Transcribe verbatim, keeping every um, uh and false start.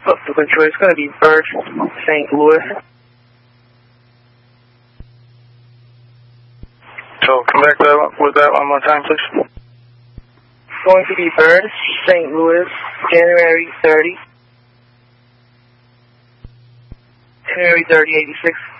Subsequent choice is going to be Bird, Saint Louis. So come back to that, with that one more time, please. Going to be Bird, Saint Louis, January thirtieth. January thirtieth, eighty-six.